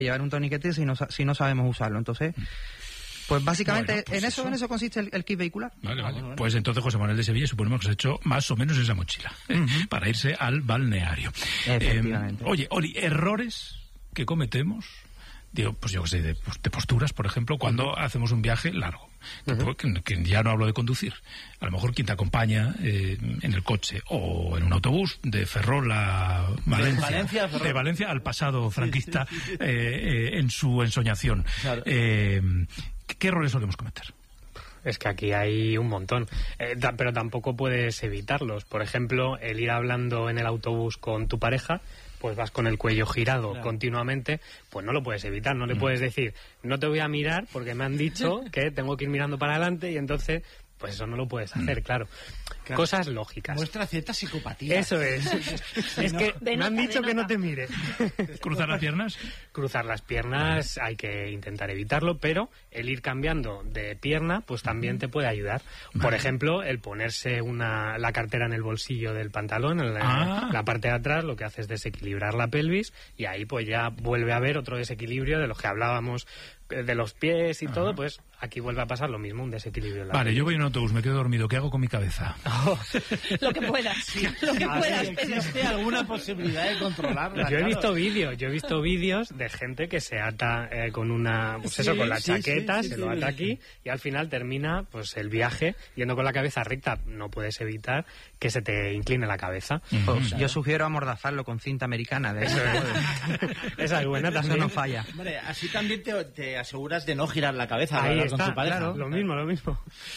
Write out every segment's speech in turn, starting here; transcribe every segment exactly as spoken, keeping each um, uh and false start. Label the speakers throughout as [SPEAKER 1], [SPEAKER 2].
[SPEAKER 1] llevar un torniquete si no, si no sabemos usarlo. Entonces, pues básicamente
[SPEAKER 2] bueno, pues
[SPEAKER 1] en eso,
[SPEAKER 2] eso
[SPEAKER 1] en eso consiste el, el kit vehicular.
[SPEAKER 2] Vale, vale. Pues entonces José Manuel de Sevilla suponemos que se ha hecho más o menos esa mochila ¿eh? uh-huh. para irse al balneario.
[SPEAKER 1] Efectivamente.
[SPEAKER 2] Eh, oye, Oli, errores que cometemos, digo, pues yo que sé, de, de posturas, por ejemplo, cuando uh-huh. hacemos un viaje largo. Uh-huh. Que, que ya no hablo de conducir. A lo mejor quien te acompaña eh, en el coche o en un autobús de Ferrol a Valencia,
[SPEAKER 3] de Valencia, a
[SPEAKER 2] de Valencia al pasado franquista sí, sí, sí. Eh, eh, en su ensoñación. Claro. Eh, ¿Qué errores solemos cometer?
[SPEAKER 4] Es que aquí hay un montón, eh, da, pero tampoco puedes evitarlos. Por ejemplo, el ir hablando en el autobús con tu pareja, pues vas con el cuello girado claro. continuamente, pues no lo puedes evitar, no le mm. puedes decir, no te voy a mirar porque me han dicho que tengo que ir mirando para adelante y entonces, pues eso no lo puedes hacer, mm. claro. claro. Cosas lógicas.
[SPEAKER 3] Muestra cierta psicopatía.
[SPEAKER 4] Eso es. Es que me nota, han dicho que no te mire.
[SPEAKER 2] ¿Cruzar las piernas?
[SPEAKER 4] Cruzar las piernas hay que intentar evitarlo, pero el ir cambiando de pierna, pues también te puede ayudar. Por vale. ejemplo, el ponerse una la cartera en el bolsillo del pantalón, en la, ah. la parte de atrás, lo que hace es desequilibrar la pelvis y ahí pues ya vuelve a haber otro desequilibrio de los que hablábamos de los pies y Ajá. todo, pues aquí vuelve a pasar lo mismo, un desequilibrio. En la
[SPEAKER 2] vale,
[SPEAKER 4] pelvis.
[SPEAKER 2] Yo voy en un autobús, me quedo dormido, ¿qué hago con mi cabeza?
[SPEAKER 5] Oh. Lo que puedas, sí. lo que
[SPEAKER 3] ah,
[SPEAKER 5] puedas.
[SPEAKER 3] Sí, ¿existe alguna posibilidad de controlarla?
[SPEAKER 4] Yo he
[SPEAKER 3] claro.
[SPEAKER 4] visto vídeos, yo he visto vídeos de gente que se ata eh, con una, pues sí, eso, con la sí, chaqueta, sí, sí, se sí, lo ata sí. aquí y al final termina pues el viaje yendo con la cabeza recta. No puedes evitar que se te incline la cabeza.
[SPEAKER 1] Uh-huh. Pues, claro. Yo sugiero amordazarlo con cinta americana. De eso.
[SPEAKER 4] Esa es buena también.
[SPEAKER 1] Eso no falla.
[SPEAKER 3] Hombre, así también te, te aseguras de no girar la cabeza.
[SPEAKER 4] Ahí está,
[SPEAKER 3] con tu pareja.
[SPEAKER 4] Claro, lo mismo, lo mismo.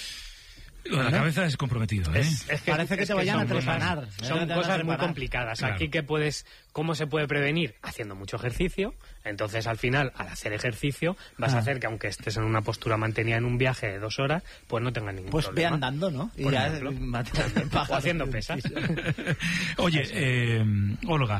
[SPEAKER 2] Lo de la cabeza es comprometido, ¿eh?
[SPEAKER 4] Es, es que,
[SPEAKER 3] Parece que
[SPEAKER 4] es
[SPEAKER 3] te vayan a trepanar.
[SPEAKER 4] Son
[SPEAKER 3] ¿eh?
[SPEAKER 4] cosas muy complicadas.
[SPEAKER 2] Claro.
[SPEAKER 4] Aquí que puedes, ¿cómo se puede prevenir? Haciendo mucho ejercicio. Entonces, al final, al hacer ejercicio, vas ah. a hacer que aunque estés en una postura mantenida en un viaje de dos horas, pues no tengas ningún
[SPEAKER 3] pues
[SPEAKER 4] problema.
[SPEAKER 3] Pues ve andando, ¿no?
[SPEAKER 4] Por ya, ejemplo, o haciendo pesas.
[SPEAKER 2] Oye, eh, Olga,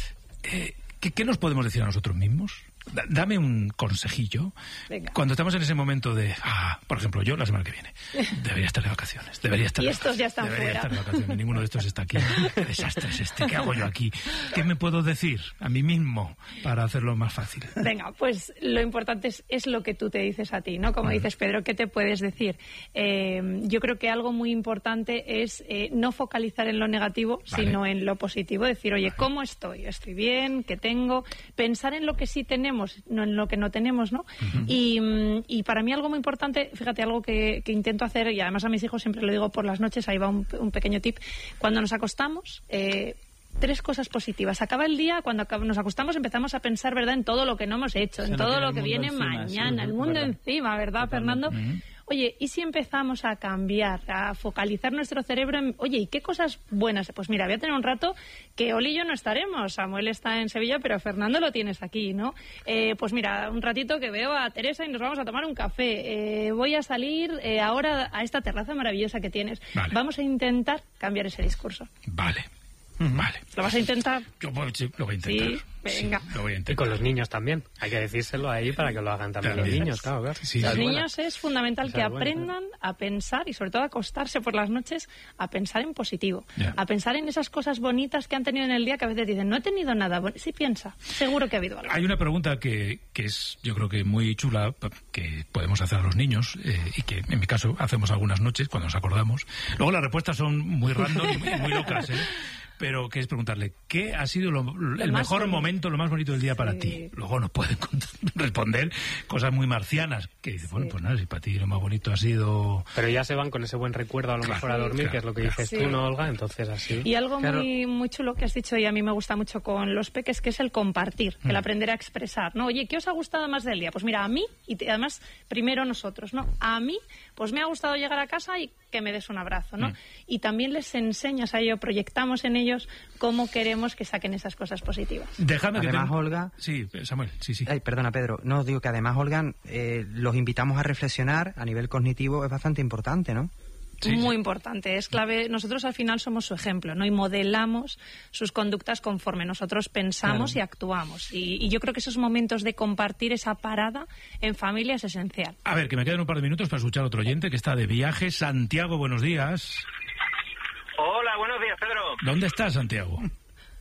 [SPEAKER 2] eh, ¿qué, ¿qué nos podemos decir a nosotros mismos? Dame un consejillo.
[SPEAKER 5] Venga.
[SPEAKER 2] Cuando estamos en ese momento de, ah, por ejemplo, yo la semana que viene debería estar de vacaciones, debería estar
[SPEAKER 5] y
[SPEAKER 2] de
[SPEAKER 5] estos ya están
[SPEAKER 2] debería
[SPEAKER 5] fuera.
[SPEAKER 2] estar de vacaciones, ninguno de estos está aquí. Qué desastre es este, ¿qué hago yo aquí? ¿Qué me puedo decir a mí mismo para hacerlo más fácil?
[SPEAKER 5] Venga, pues lo importante es, es lo que tú te dices a ti, ¿no? Como uh-huh. dices, Pedro, ¿qué te puedes decir? Eh, yo creo que algo muy importante es eh, no focalizar en lo negativo, vale. sino en lo positivo. Decir, oye, vale. ¿cómo estoy? ¿Estoy bien? ¿Qué tengo? Pensar en lo que sí tenemos, no en lo que no tenemos, ¿no? Uh-huh. Y, y para mí algo muy importante, fíjate, algo que, que intento hacer, y además a mis hijos siempre lo digo por las noches, ahí va un, un pequeño tip, cuando nos acostamos, eh, tres cosas positivas. Acaba el día, cuando nos acostamos empezamos a pensar, ¿verdad?, en todo lo que no hemos hecho, en todo lo que viene encima, mañana, sí, el mundo ¿verdad? encima, ¿verdad, Fernando? Uh-huh. Oye, ¿y si empezamos a cambiar, a focalizar nuestro cerebro en, oye, ¿y qué cosas buenas? Pues mira, voy a tener un rato que Oli y yo no estaremos. Samuel está en Sevilla, pero Fernando lo tienes aquí, ¿no? Eh, pues mira, un ratito que veo a Teresa y nos vamos a tomar un café. Eh, voy a salir eh, ahora a esta terraza maravillosa que tienes. Vale. Vamos a intentar cambiar ese discurso.
[SPEAKER 2] Vale. Vale.
[SPEAKER 5] ¿Lo vas a intentar?
[SPEAKER 2] Yo sí, lo voy a intentar.
[SPEAKER 5] Sí, venga.
[SPEAKER 2] Sí, lo voy a intentar.
[SPEAKER 4] Y con los niños también. Hay que decírselo ahí para que lo hagan también
[SPEAKER 2] también.
[SPEAKER 4] los niños, claro, claro.
[SPEAKER 5] Sí, los niños es fundamental
[SPEAKER 4] Esa
[SPEAKER 5] que
[SPEAKER 4] es buena,
[SPEAKER 5] aprendan ¿no? a pensar y sobre todo a acostarse por las noches a pensar en positivo. Yeah. A pensar en esas cosas bonitas que han tenido en el día que a veces dicen, no he tenido nada bueno. Sí, piensa. Seguro que ha habido algo.
[SPEAKER 2] Hay una pregunta que, que es, yo creo que muy chula, que podemos hacer a los niños eh, y que en mi caso hacemos algunas noches cuando nos acordamos. Luego las respuestas son muy random y muy, muy locas, ¿eh? Pero que es preguntarle, ¿qué ha sido lo, el mejor bonito. momento, lo más bonito del día sí. para ti? Luego nos pueden responder cosas muy marcianas, que dice, sí. bueno, pues nada, si para ti lo más bonito ha sido...
[SPEAKER 4] Pero ya se van con ese buen recuerdo a lo claro, mejor a dormir, claro, que es lo que claro. dices sí. tú, ¿no, Olga? Entonces así...
[SPEAKER 5] Y algo
[SPEAKER 4] claro.
[SPEAKER 5] muy muy chulo que has dicho, y a mí me gusta mucho con los peques, que es el compartir, mm. el aprender a expresar, ¿no? Oye, ¿qué os ha gustado más del día? Pues mira, a mí, y te, además, primero nosotros, ¿no? A mí, pues me ha gustado llegar a casa y que me des un abrazo, ¿no? Mm. Y también les enseñas a ello, proyectamos en ellos cómo queremos que saquen esas cosas positivas.
[SPEAKER 2] Déjame que
[SPEAKER 1] además,
[SPEAKER 2] te...
[SPEAKER 1] Olga...
[SPEAKER 2] Sí, Samuel, sí, sí.
[SPEAKER 1] Ay, perdona, Pedro. No, digo que además, Olga, eh, los invitamos a reflexionar a nivel cognitivo, es bastante importante, ¿no?
[SPEAKER 5] Sí, muy sí. importante, es clave. Nosotros al final somos su ejemplo, ¿no? Y modelamos sus conductas conforme nosotros pensamos claro. y actuamos. Y, y yo creo que esos momentos de compartir esa parada en familia es esencial.
[SPEAKER 2] A ver, que me quedan un par de minutos para escuchar a otro oyente que está de viaje. Santiago, buenos días.
[SPEAKER 6] Hola, buenos días, Pedro.
[SPEAKER 2] ¿Dónde estás, Santiago?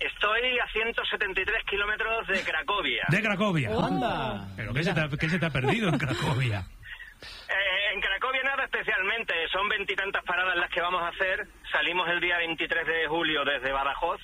[SPEAKER 6] Estoy a ciento setenta y tres kilómetros de Cracovia.
[SPEAKER 2] ¿De Cracovia?
[SPEAKER 7] ¡Anda!
[SPEAKER 2] ¿Pero qué se, te ha, qué se te ha perdido en Cracovia?
[SPEAKER 6] Eh, en Cracovia nada especialmente, son veintitantas paradas las que vamos a hacer. Salimos el día veintitrés de julio desde Badajoz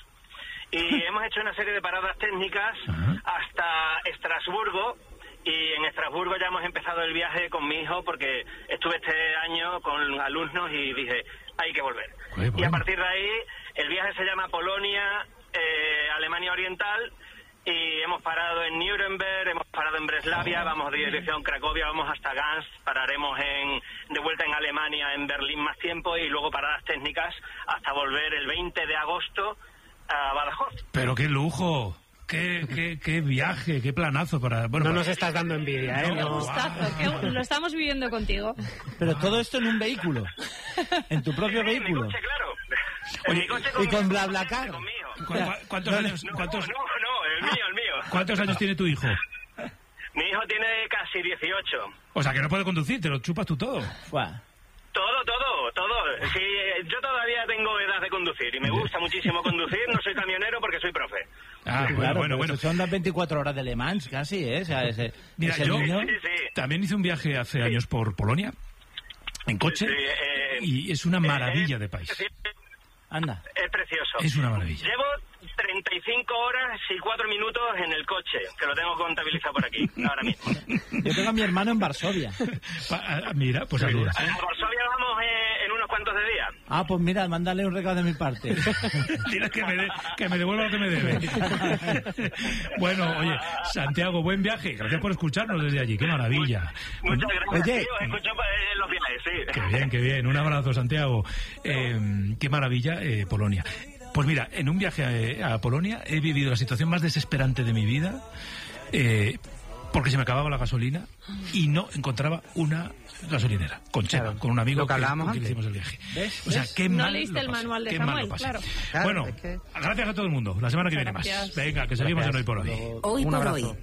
[SPEAKER 6] y hemos hecho una serie de paradas técnicas Ajá. hasta Estrasburgo. Y en Estrasburgo ya hemos empezado el viaje con mi hijo porque estuve este año con alumnos y dije, hay que volver. Bueno. Y a partir de ahí, el viaje se llama Polonia, eh, Alemania Oriental, y hemos parado en Nuremberg, hemos parado en Breslavia, vamos de dirección Cracovia, vamos hasta Gans, pararemos en, de vuelta en Alemania, en Berlín más tiempo, y luego paradas técnicas hasta volver el veinte de agosto a Badajoz.
[SPEAKER 2] ¡Pero qué lujo! Qué, qué, qué viaje, qué planazo para... Bueno,
[SPEAKER 4] no
[SPEAKER 2] para...
[SPEAKER 4] nos estás dando envidia, ¿eh?
[SPEAKER 5] Qué
[SPEAKER 4] No.
[SPEAKER 5] gustazo, que lo estamos viviendo contigo.
[SPEAKER 7] Pero todo esto en un vehículo, en tu propio
[SPEAKER 6] sí,
[SPEAKER 7] vehículo.
[SPEAKER 6] En mi coche, claro.
[SPEAKER 2] Oye,
[SPEAKER 6] en mi coche con
[SPEAKER 7] y con
[SPEAKER 6] mi,
[SPEAKER 7] BlaBlaCar.
[SPEAKER 2] ¿Cu ¿Cuántos
[SPEAKER 7] no,
[SPEAKER 2] años?
[SPEAKER 6] No,
[SPEAKER 2] ¿cuántos...
[SPEAKER 6] no, no, el mío, el mío.
[SPEAKER 2] ¿Cuántos años tiene tu hijo?
[SPEAKER 6] Mi hijo tiene casi dieciocho.
[SPEAKER 2] O sea, que no puede conducir, te lo chupas tú todo.
[SPEAKER 7] Buah.
[SPEAKER 6] Todo, todo, todo. Sí, yo todavía tengo edad de conducir y me gusta muchísimo conducir. No soy camionero porque soy profe.
[SPEAKER 2] Ah, bueno,
[SPEAKER 7] claro,
[SPEAKER 2] bueno, bueno.
[SPEAKER 7] Son las veinticuatro horas de Le Mans casi, ¿eh? O sea, ese,
[SPEAKER 2] Mira,
[SPEAKER 7] ese
[SPEAKER 2] yo
[SPEAKER 7] niño...
[SPEAKER 6] sí, sí.
[SPEAKER 2] también hice un viaje hace sí. años por Polonia, en coche,
[SPEAKER 6] sí, eh,
[SPEAKER 2] y es una maravilla
[SPEAKER 6] eh,
[SPEAKER 2] de país.
[SPEAKER 6] Sí,
[SPEAKER 7] Anda.
[SPEAKER 6] es precioso.
[SPEAKER 2] Es una maravilla.
[SPEAKER 6] Llevo treinta y cinco horas y cuatro minutos en el coche, que lo tengo contabilizado por aquí, ahora mismo.
[SPEAKER 7] Yo tengo a mi hermano en Varsovia.
[SPEAKER 2] Pa, mira, pues saludos.
[SPEAKER 6] A Varsovia vamos eh, en unos cuantos de días.
[SPEAKER 7] Ah, pues mira, mándale un regalo de mi parte.
[SPEAKER 2] Dile que me, de, que me devuelva lo que me debe. Bueno, oye, Santiago, buen viaje. Gracias por escucharnos desde allí. Qué maravilla.
[SPEAKER 6] Muchas gracias.
[SPEAKER 7] Oye.
[SPEAKER 6] Tío, escucho en los viajes, sí.
[SPEAKER 2] Qué bien, qué bien. Un abrazo, Santiago. Eh, qué maravilla, eh, Polonia. Pues mira, en un viaje a, a Polonia he vivido la situación más desesperante de mi vida, eh, porque se me acababa la gasolina y no encontraba una gasolinera con Cheva,
[SPEAKER 1] claro,
[SPEAKER 2] con un amigo
[SPEAKER 1] lo que
[SPEAKER 2] que,
[SPEAKER 1] hablábamos
[SPEAKER 2] con quien
[SPEAKER 1] antes.
[SPEAKER 2] hicimos el viaje.
[SPEAKER 7] ¿Ves?
[SPEAKER 2] O sea, qué
[SPEAKER 5] No
[SPEAKER 2] mal
[SPEAKER 5] leíste
[SPEAKER 2] lo
[SPEAKER 5] el
[SPEAKER 2] pasé,
[SPEAKER 5] manual de
[SPEAKER 2] qué
[SPEAKER 5] Samuel,
[SPEAKER 2] mal lo pasé.
[SPEAKER 5] claro.
[SPEAKER 1] Claro,
[SPEAKER 2] Bueno,
[SPEAKER 1] es que...
[SPEAKER 2] gracias a todo el mundo. La semana que viene
[SPEAKER 5] Gracias.
[SPEAKER 2] más. Venga, que seguimos en Hoy por Hoy.
[SPEAKER 8] Hoy
[SPEAKER 1] Un
[SPEAKER 8] por
[SPEAKER 1] abrazo.
[SPEAKER 8] hoy.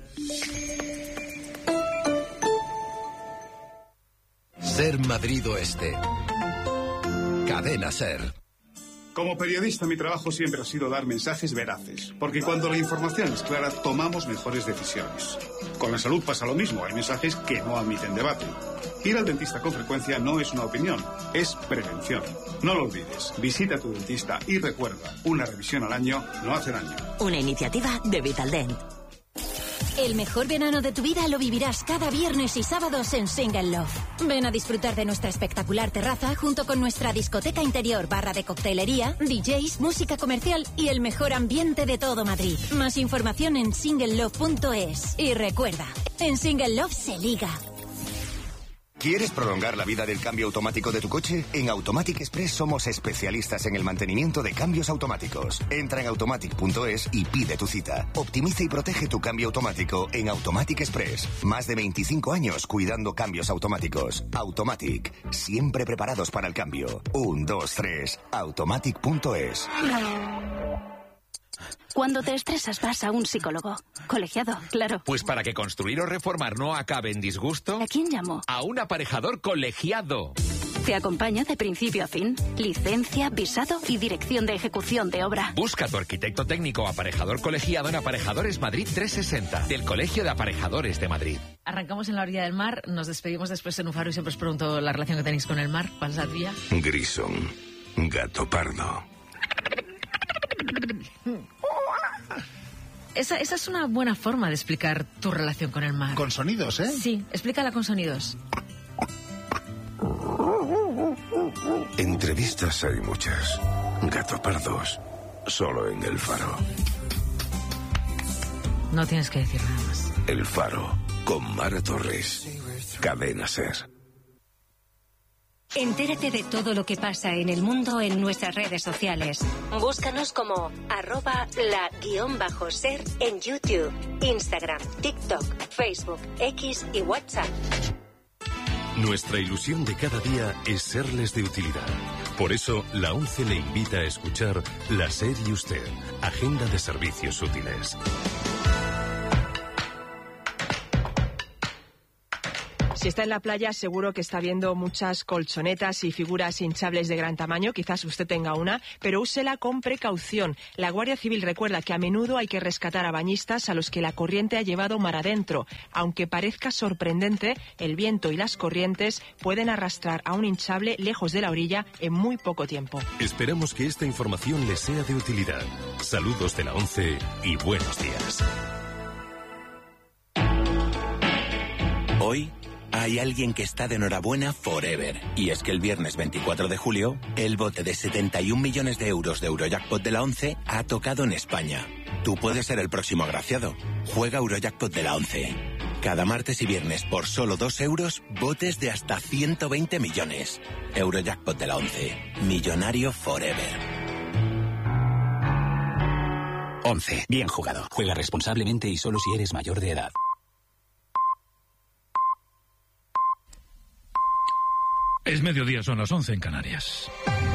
[SPEAKER 9] Ser Madrid Oeste. Cadena Ser.
[SPEAKER 10] Como periodista, mi trabajo siempre ha sido dar mensajes veraces, porque cuando la información es clara, tomamos mejores decisiones. Con la salud pasa lo mismo, hay mensajes que no admiten debate. Ir al dentista con frecuencia no es una opinión, es prevención. No lo olvides, visita a tu dentista y recuerda, una revisión al año no hace daño.
[SPEAKER 8] Una iniciativa de Vitaldent.
[SPEAKER 11] El mejor verano de tu vida lo vivirás cada viernes y sábados en Single Love. Ven a disfrutar de nuestra espectacular terraza junto con nuestra discoteca interior, barra de coctelería, D Js, música comercial y el mejor ambiente de todo Madrid. Más información en single love punto es. Y recuerda, en Single Love se liga.
[SPEAKER 12] ¿Quieres prolongar la vida del cambio automático de tu coche? En Automatic Express somos especialistas en el mantenimiento de cambios automáticos. Entra en automatic punto es y pide tu cita. Optimiza y protege tu cambio automático en Automatic Express. Más de veinticinco años cuidando cambios automáticos. Automatic, siempre preparados para el cambio. Un, dos, tres, automatic punto es.
[SPEAKER 13] Cuando te estresas vas a un psicólogo. Colegiado, claro.
[SPEAKER 14] Pues para que construir o reformar no acabe en disgusto...
[SPEAKER 13] ¿A quién llamo?
[SPEAKER 14] A un aparejador colegiado.
[SPEAKER 13] Te acompaña de principio a fin. Licencia, visado y dirección de ejecución de obra.
[SPEAKER 14] Busca a tu arquitecto técnico o aparejador colegiado en Aparejadores Madrid trescientos sesenta, del Colegio de Aparejadores de Madrid.
[SPEAKER 15] Arrancamos en la orilla del mar, nos despedimos después en un faro y siempre os pregunto la relación que tenéis con el mar. ¿Cuál es la tuya?
[SPEAKER 16] Grison, gato pardo.
[SPEAKER 15] Esa, esa es una buena forma de explicar tu relación con el mar.
[SPEAKER 17] Con sonidos, ¿eh?
[SPEAKER 15] Sí, explícala con sonidos.
[SPEAKER 16] Entrevistas hay muchas. Gato pardos, solo en El Faro.
[SPEAKER 15] No tienes que decir nada más.
[SPEAKER 16] El Faro, con Mara Torres. Cadena Ser.
[SPEAKER 11] Entérate de todo lo que pasa en el mundo en nuestras redes sociales. Búscanos como arroba la guión bajo ser en YouTube, Instagram, TikTok, Facebook, X y WhatsApp.
[SPEAKER 18] Nuestra ilusión de cada día es serles de utilidad. Por eso, la ONCE le invita a escuchar La SER y Usted, Agenda de Servicios Útiles.
[SPEAKER 17] Si está en la playa, seguro que está viendo muchas colchonetas y figuras hinchables de gran tamaño. Quizás usted tenga una, pero úsela con precaución. La Guardia Civil recuerda que a menudo hay que rescatar a bañistas a los que la corriente ha llevado mar adentro. Aunque parezca sorprendente, el viento y las corrientes pueden arrastrar a un hinchable lejos de la orilla en muy poco tiempo.
[SPEAKER 18] Esperamos que esta información les sea de utilidad. Saludos de la ONCE y buenos días.
[SPEAKER 19] Hoy hay alguien que está de enhorabuena forever. Y es que el viernes veinticuatro de julio, el bote de setenta y un millones de euros de Eurojackpot de la ONCE ha tocado en España. Tú puedes ser el próximo agraciado. Juega Eurojackpot de la ONCE. Cada martes y viernes por solo dos euros, botes de hasta ciento veinte millones. Eurojackpot de la ONCE. Millonario forever.
[SPEAKER 20] ONCE. Bien jugado. Juega responsablemente y solo si eres mayor de edad.
[SPEAKER 2] Es mediodía, son las once en Canarias.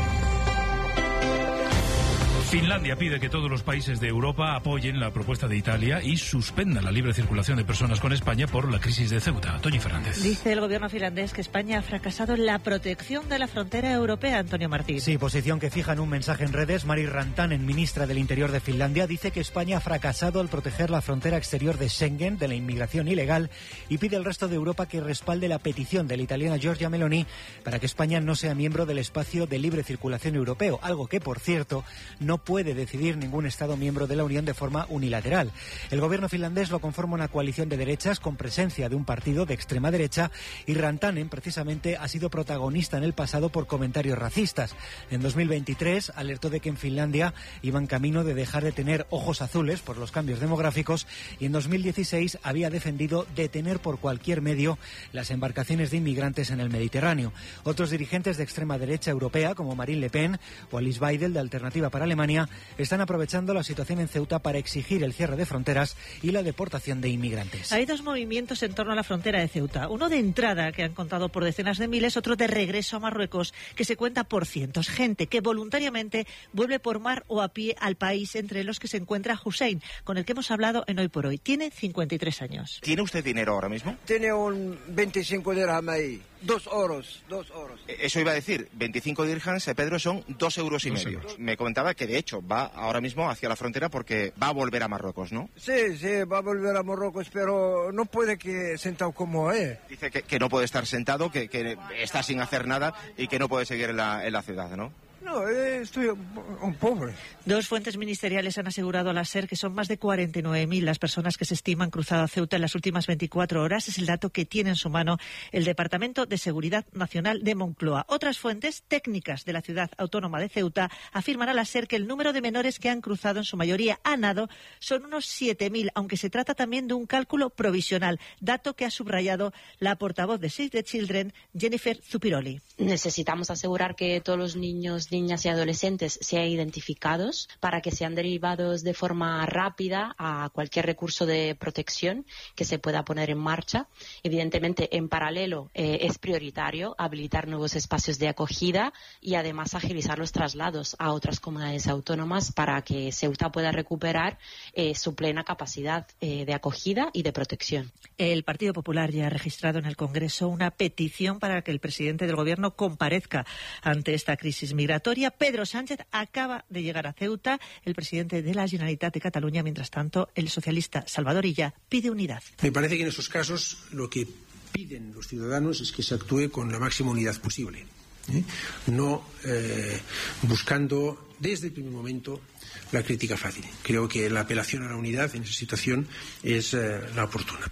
[SPEAKER 2] Finlandia pide que todos los países de Europa apoyen la propuesta de Italia y suspendan la libre circulación de personas con España por la crisis de Ceuta. Toñi Fernández.
[SPEAKER 21] Dice el gobierno finlandés que España ha fracasado en la protección de la frontera europea, Antonio Martín.
[SPEAKER 22] Sí, posición que fija en un mensaje en redes. Mari Rantanen, ministra del Interior de Finlandia, dice que España ha fracasado al proteger la frontera exterior de Schengen de la inmigración ilegal y pide al resto de Europa que respalde la petición de la italiana Giorgia Meloni para que España no sea miembro del espacio de libre circulación europeo, algo que, por cierto, no puede decidir ningún Estado miembro de la Unión de forma unilateral. El gobierno finlandés lo conforma una coalición de derechas con presencia de un partido de extrema derecha y Rantanen precisamente ha sido protagonista en el pasado por comentarios racistas. En dos mil veintitrés alertó de que en Finlandia iban camino de dejar de tener ojos azules por los cambios demográficos y en dos mil dieciséis había defendido detener por cualquier medio las embarcaciones de inmigrantes en el Mediterráneo. Otros dirigentes de extrema derecha europea como Marine Le Pen o Alice Weidel de Alternativa para Alemania están aprovechando la situación en Ceuta para exigir el cierre de fronteras y la deportación de inmigrantes.
[SPEAKER 21] Hay dos movimientos en torno a la frontera de Ceuta. Uno de entrada, que han contado por decenas de miles, otro de regreso a Marruecos, que se cuenta por cientos. Gente que voluntariamente vuelve por mar o a pie al país, entre los que se encuentra Hussein, con el que hemos hablado en Hoy por Hoy. Tiene cincuenta y tres años.
[SPEAKER 23] ¿Tiene usted dinero ahora mismo?
[SPEAKER 24] Tiene un veinticinco dirham ahí. Dos oros, dos oros.
[SPEAKER 23] Eso iba a decir, veinticinco dirhams, Pedro, son dos euros y dos medio. Euros. Me comentaba que, de hecho, va ahora mismo hacia la frontera porque va a volver a Marruecos, ¿no?
[SPEAKER 24] Sí, sí, va a volver a Marruecos, pero no puede que sentado como es.
[SPEAKER 23] Dice que, que no puede estar sentado, que, que está sin hacer nada y que no puede seguir en la, en la ciudad, ¿no?
[SPEAKER 24] No, estoy un pobre.
[SPEAKER 21] Dos fuentes ministeriales han asegurado a la SER que son más de cuarenta y nueve mil las personas que se estiman cruzado a Ceuta en las últimas veinticuatro horas. Es el dato que tiene en su mano el Departamento de Seguridad Nacional de Moncloa. Otras fuentes técnicas de la ciudad autónoma de Ceuta afirman a la SER que el número de menores que han cruzado, en su mayoría a nado, son unos siete mil, aunque se trata también de un cálculo provisional, dato que ha subrayado la portavoz de Save the Children, Jennifer Zupiroli.
[SPEAKER 25] Necesitamos asegurar que todos los niños, niñas y adolescentes sean identificados para que sean derivados de forma rápida a cualquier recurso de protección que se pueda poner en marcha. Evidentemente, en paralelo, eh, es prioritario habilitar nuevos espacios de acogida y además agilizar los traslados a otras comunidades autónomas para que Ceuta pueda recuperar eh, su plena capacidad eh, de acogida y de protección.
[SPEAKER 21] El Partido Popular ya ha registrado en el Congreso una petición para que el presidente del Gobierno comparezca ante esta crisis migratoria. Pedro Sánchez acaba de llegar a Ceuta. El presidente de la Generalitat de Cataluña, mientras tanto, el socialista Salvador Illa, pide unidad.
[SPEAKER 26] Me parece que en esos casos lo que piden los ciudadanos es que se actúe con la máxima unidad posible, ¿eh? no eh, buscando desde el primer momento la crítica fácil. Creo que la apelación a la unidad en esa situación es eh, la oportuna.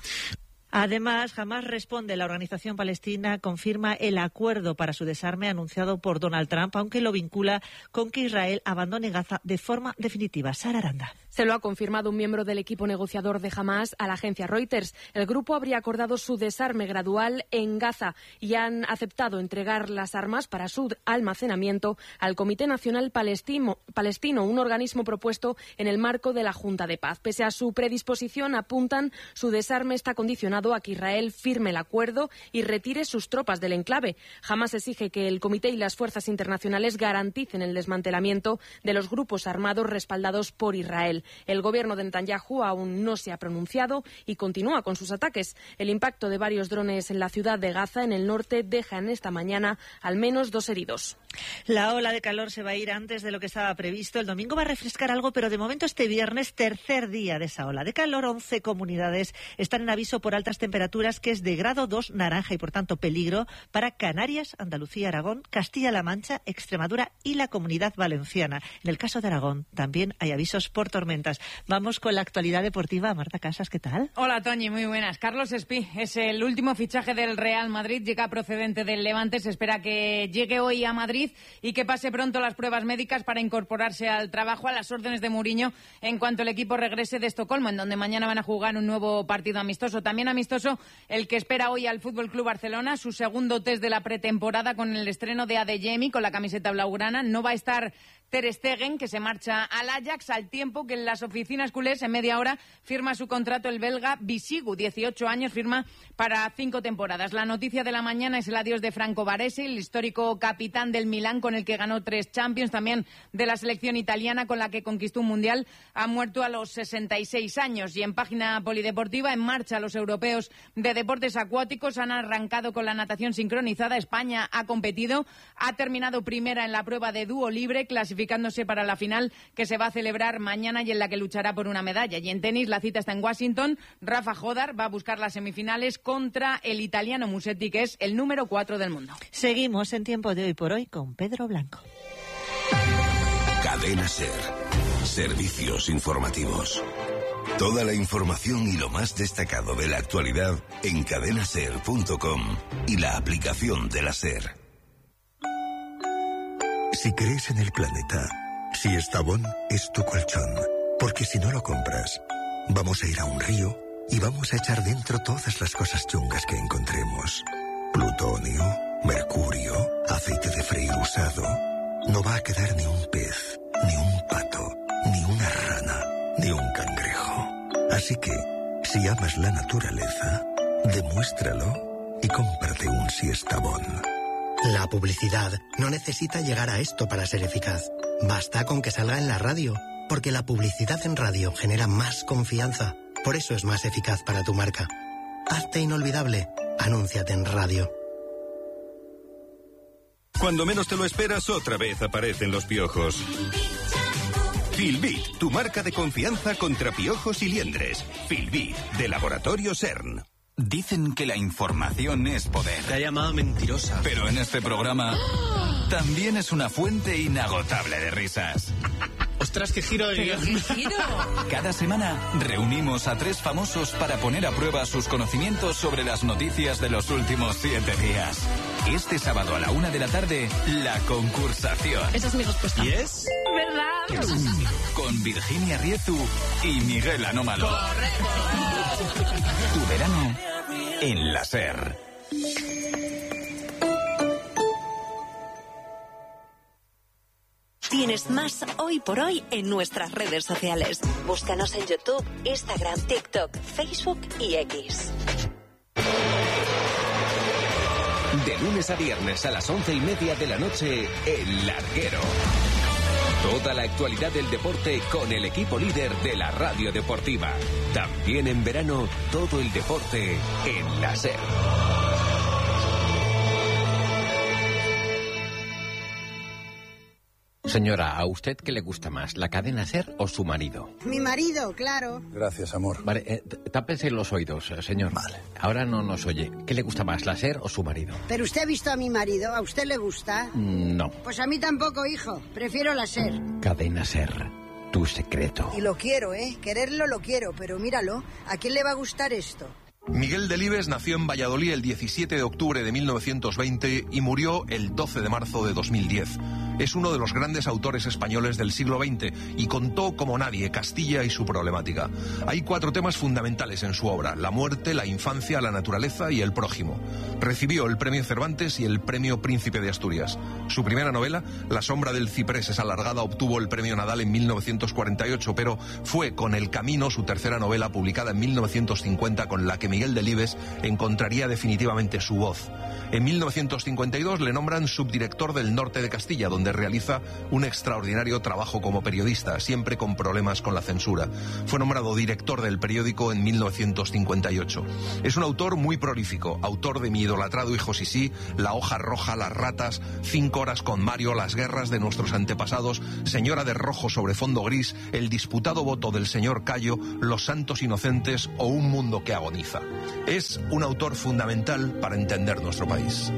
[SPEAKER 21] Además, Hamás responde. La organización palestina confirma el acuerdo para su desarme anunciado por Donald Trump, aunque lo vincula con que Israel abandone Gaza de forma definitiva. Sara Aranda.
[SPEAKER 27] Se lo ha confirmado un miembro del equipo negociador de Hamás a la agencia Reuters. El grupo habría acordado su desarme gradual en Gaza y han aceptado entregar las armas para su almacenamiento al Comité Nacional Palestino, Palestino, un organismo propuesto en el marco de la Junta de Paz. Pese a su predisposición, apuntan, su desarme está condicionado llamado a que Israel firme el acuerdo y retire sus tropas del enclave. Hamás exige que el Comité y las fuerzas internacionales garanticen el desmantelamiento de los grupos armados respaldados por Israel. El gobierno de Netanyahu aún no se ha pronunciado y continúa con sus ataques. El impacto de varios drones en la ciudad de Gaza, en el norte, deja en esta mañana al menos dos heridos.
[SPEAKER 21] La ola de calor se va a ir antes de lo que estaba previsto. El domingo va a refrescar algo, pero de momento este viernes, tercer día de esa ola de calor, once comunidades están en aviso por altas temperaturas, que es de grado dos naranja y por tanto peligro para Canarias, Andalucía, Aragón, Castilla-La Mancha, Extremadura y la Comunidad Valenciana. En el caso de Aragón también hay avisos por tormentas. Vamos con la actualidad deportiva. Marta Casas, ¿qué tal?
[SPEAKER 1] Hola, Toñi, muy buenas. Carlos Espí es el último fichaje del Real Madrid, llega procedente del Levante, se espera que llegue hoy a Madrid y que pase pronto las pruebas médicas para incorporarse al trabajo a las órdenes de Mourinho en cuanto el equipo regrese de Estocolmo, en donde mañana van a jugar un nuevo partido amistoso. También amistoso el que espera hoy al F C Barcelona, su segundo test de la pretemporada con el estreno de Adeyemi con la camiseta blaugrana. No va a estar Ter Stegen, que se marcha al Ajax, al tiempo que en las oficinas culés en media hora firma su contrato el belga Bisigu, dieciocho años, firma para cinco temporadas. La noticia de la mañana es el adiós de Franco Baresi, el histórico capitán del Milán con el que ganó tres Champions, también de la selección italiana con la que conquistó un mundial. Ha muerto a los sesenta y seis años. Y en página polideportiva, en marcha los europeos de deportes acuáticos, han arrancado con la natación sincronizada. España ha competido, ha terminado primera en la prueba de dúo libre, clasificándose para la final que se va a celebrar mañana y en la que luchará por una medalla. Y en tenis la cita está en Washington. Rafa Jodar va a buscar las semifinales contra el italiano Musetti, que es el número cuatro del mundo.
[SPEAKER 21] Seguimos en Tiempo de Hoy por Hoy con Pedro Blanco.
[SPEAKER 18] Cadena SER. Servicios informativos. Toda la información y lo más destacado de la actualidad en cadena ser punto com y la aplicación de la SER.
[SPEAKER 3] Si crees en el planeta, Siestabón es tu colchón. Porque si no lo compras, vamos a ir a un río y vamos a echar dentro todas las cosas chungas que encontremos. Plutonio, mercurio, aceite de freír usado. No va a quedar ni un pez, ni un pato, ni una rana, ni un cangrejo. Así que, si amas la naturaleza, demuéstralo y cómprate un Siestabón.
[SPEAKER 4] La publicidad no necesita llegar a esto para ser eficaz. Basta con que salga en la radio, porque la publicidad en radio genera más confianza. Por eso es más eficaz para tu marca. Hazte inolvidable. Anúnciate en radio.
[SPEAKER 18] Cuando menos te lo esperas, otra vez aparecen los piojos. Filbit, tu marca de confianza contra piojos y liendres. Filbit, de Laboratorio CERN.
[SPEAKER 5] Dicen que la información es poder.
[SPEAKER 6] Te ha llamado mentirosa.
[SPEAKER 5] Pero en este programa también es una fuente inagotable de risas.
[SPEAKER 6] ¡Ostras, qué giro de guión!
[SPEAKER 15] ¿Qué giro?
[SPEAKER 5] Cada semana reunimos a tres famosos para poner a prueba sus conocimientos sobre las noticias de los últimos siete días. Este sábado a la una de la tarde, la concursación.
[SPEAKER 15] Esa es mi respuesta.
[SPEAKER 6] ¿Y es?
[SPEAKER 15] ¿Verdad?
[SPEAKER 5] Con Virginia Riezu y Miguel Anómalo.
[SPEAKER 15] Correcto.
[SPEAKER 5] Tu verano en la SER.
[SPEAKER 8] Tienes más Hoy por Hoy en nuestras redes sociales. Búscanos en YouTube, Instagram, TikTok, Facebook y X.
[SPEAKER 14] De lunes a viernes a las once y media de la noche, El Larguero. Toda la actualidad del deporte con el equipo líder de la radio deportiva. También en verano, todo el deporte en la SER.
[SPEAKER 7] Señora, ¿a usted qué le gusta más, la cadena SER o su marido?
[SPEAKER 9] Mi marido, claro.
[SPEAKER 3] Gracias, amor.
[SPEAKER 7] Vale, eh, tápese los oídos, señor.
[SPEAKER 3] Vale.
[SPEAKER 7] Ahora no nos oye. ¿Qué le gusta más, la SER o su marido?
[SPEAKER 9] Pero usted ha visto a mi marido, ¿a usted le gusta?
[SPEAKER 7] No.
[SPEAKER 9] Pues a mí tampoco, hijo. Prefiero la SER.
[SPEAKER 7] Cadena SER, tu secreto.
[SPEAKER 9] Y lo quiero, ¿eh? Quererlo lo quiero, pero míralo, ¿a quién le va a gustar esto?
[SPEAKER 28] Miguel Delibes nació en Valladolid el diecisiete de octubre de mil novecientos veinte y murió el doce de marzo de dos mil diez. Es uno de los grandes autores españoles del siglo veinte y contó como nadie Castilla y su problemática. Hay cuatro temas fundamentales en su obra: la muerte, la infancia, la naturaleza y el prójimo. Recibió el premio Cervantes y el premio Príncipe de Asturias. Su primera novela, La sombra del ciprés es alargada, obtuvo el premio Nadal en mil novecientos cuarenta y ocho, pero fue con El camino, su tercera novela, publicada en mil novecientos cincuenta, con la que Miguel Delibes encontraría definitivamente su voz. En mil novecientos cincuenta y dos le nombran subdirector del Norte de Castilla, donde realiza un extraordinario trabajo como periodista, siempre con problemas con la censura. Fue nombrado director del periódico en mil novecientos cincuenta y ocho. Es un autor muy prolífico, autor de Mi idolatrado hijo Sisí, La hoja roja, Las ratas, Cinco horas con Mario, Las guerras de nuestros antepasados, Señora de rojo sobre fondo gris, El disputado voto del señor Cayo, Los santos inocentes o Un mundo que agoniza. Es un autor fundamental para entender nuestro país.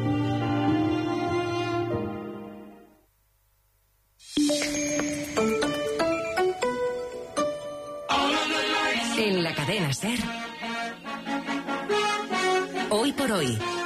[SPEAKER 8] En la cadena SER, Hoy por Hoy.